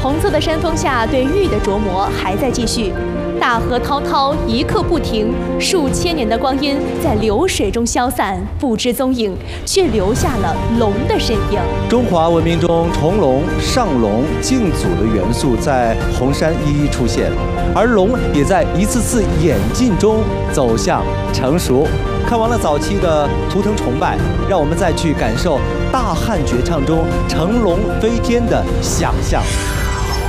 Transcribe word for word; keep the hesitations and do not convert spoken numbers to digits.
红色的山峰下，对玉的琢磨还在继续。大河滔滔，一刻不停，数千年的光阴在流水中消散，不知踪影，却留下了龙的身影。 中华文明中重龙、上龙、敬祖的元素在红山一一出现，而龙也在一次次演进中走向成熟。看完了早期的图腾崇拜，让我们再去感受大汉绝唱中乘龙飞天的想象。